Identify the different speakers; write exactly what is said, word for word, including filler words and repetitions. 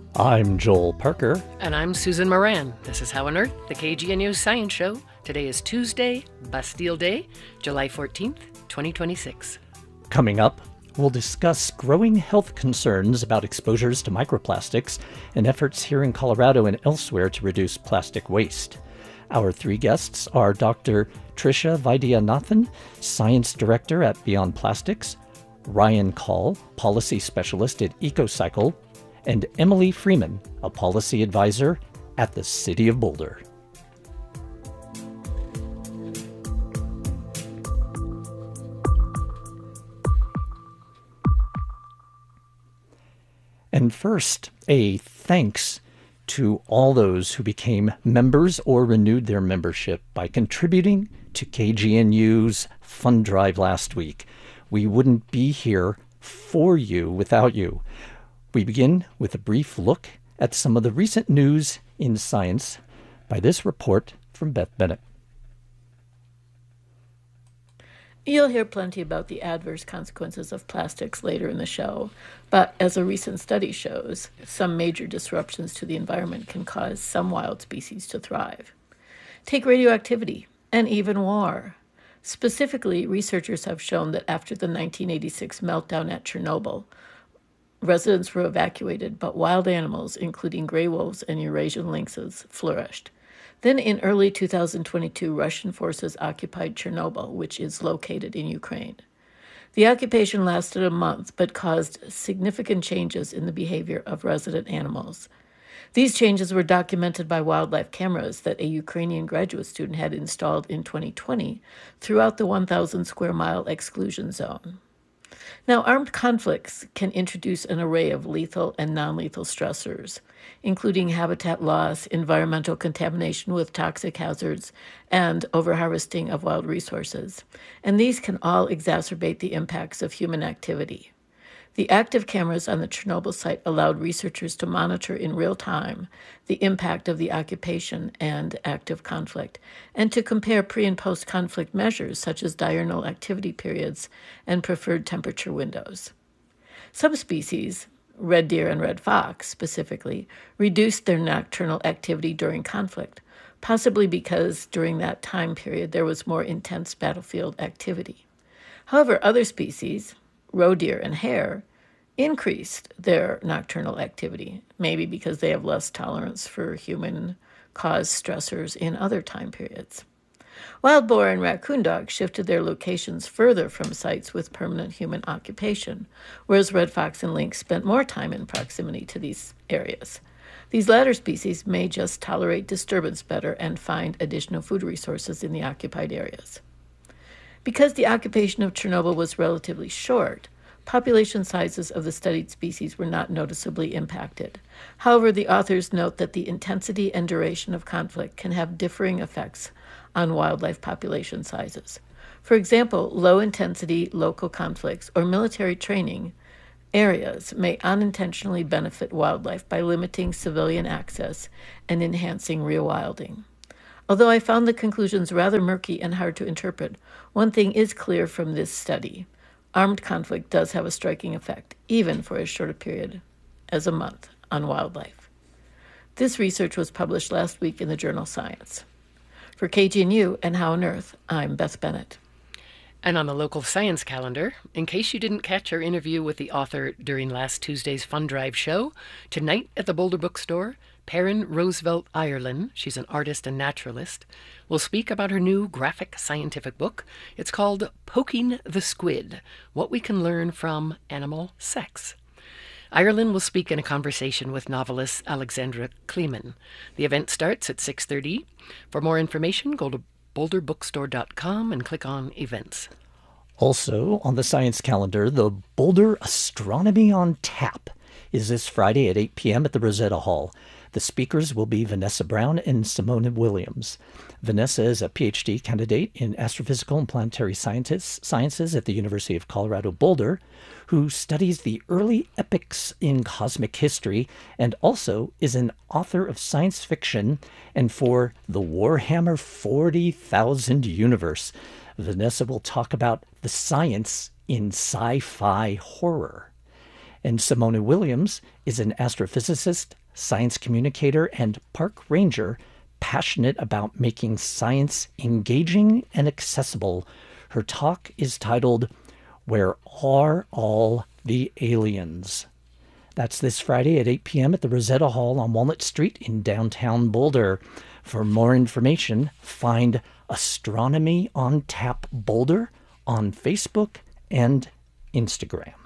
Speaker 1: I'm Joel Parker.
Speaker 2: And I'm Susan Moran. This is How on Earth, the K G N U Science Show. Today is Tuesday, Bastille Day, July fourteenth, twenty twenty-six.
Speaker 1: Coming up, we'll discuss growing health concerns about exposures to microplastics and efforts here in Colorado and elsewhere to reduce plastic waste. Our three guests are Doctor Trisha Vaidyanathan, Science Director at Beyond Plastics, Ryan Call, Policy Specialist at EcoCycle, and Emily Freeman, a Policy Advisor at the City of Boulder. And first, a thanks to all those who became members or renewed their membership by contributing to K G N U's fund drive last week. We wouldn't be here for you without you. We begin with a brief look at some of the recent news in science by this report from Beth Bennett.
Speaker 3: You'll hear plenty about the adverse consequences of plastics later in the show, but as a recent study shows, some major disruptions to the environment can cause some wild species to thrive. Take radioactivity and even war. Specifically, researchers have shown that after the nineteen eighty-six meltdown at Chernobyl, residents were evacuated, but wild animals, including gray wolves and Eurasian lynxes, flourished. Then in early two thousand twenty-two, Russian forces occupied Chernobyl, which is located in Ukraine. The occupation lasted a month, but caused significant changes in the behavior of resident animals. These changes were documented by wildlife cameras that a Ukrainian graduate student had installed in twenty twenty throughout the one thousand square mile exclusion zone. Now, armed conflicts can introduce an array of lethal and non-lethal stressors, including habitat loss, environmental contamination with toxic hazards, and overharvesting of wild resources. And these can all exacerbate the impacts of human activity. The active cameras on the Chernobyl site allowed researchers to monitor in real time the impact of the occupation and active conflict, and to compare pre- and post-conflict measures such as diurnal activity periods and preferred temperature windows. Some species, red deer and red fox specifically, reduced their nocturnal activity during conflict, possibly because during that time period there was more intense battlefield activity. However, other species, roe deer and hare, increased their nocturnal activity, maybe because they have less tolerance for human-caused stressors in other time periods. Wild boar and raccoon dogs shifted their locations further from sites with permanent human occupation, whereas red fox and lynx spent more time in proximity to these areas. These latter species may just tolerate disturbance better and find additional food resources in the occupied areas. Because the occupation of Chernobyl was relatively short, population sizes of the studied species were not noticeably impacted. However, the authors note that the intensity and duration of conflict can have differing effects on wildlife population sizes. For example, low-intensity local conflicts or military training areas may unintentionally benefit wildlife by limiting civilian access and enhancing rewilding. Although I found the conclusions rather murky and hard to interpret, one thing is clear from this study. Armed conflict does have a striking effect, even for as short a period as a month, on wildlife. This research was published last week in the journal Science. For K G N U and How on Earth, I'm Beth Bennett.
Speaker 2: And on the local science calendar, in case you didn't catch our interview with the author during last Tuesday's Fund Drive show, tonight at the Boulder Bookstore, Perrin Roosevelt Ireland, she's an artist and naturalist, will speak about her new graphic scientific book. It's called Poking the Squid, What We Can Learn from Animal Sex. Ireland will speak in a conversation with novelist Alexandra Kleeman. The event starts at six thirty. For more information, go to boulder bookstore dot com and click on Events.
Speaker 1: Also on the science calendar, the Boulder Astronomy on Tap is this Friday at eight p.m. at the Rosetta Hall. The speakers will be Vanessa Brown and Simone Williams. Vanessa is a P H D candidate in astrophysical and planetary scientists, sciences at the University of Colorado Boulder, who studies the early epochs in cosmic history and also is an author of science fiction and for the Warhammer forty thousand universe. Vanessa will talk about the science in sci-fi horror. And Simone Williams is an astrophysicist, science communicator and park ranger passionate about making science engaging and accessible. Her talk is titled, Where Are All the Aliens? That's this Friday at eight p.m. at the Rosetta Hall on Walnut Street in downtown Boulder. For more information, find Astronomy on Tap Boulder on Facebook and Instagram.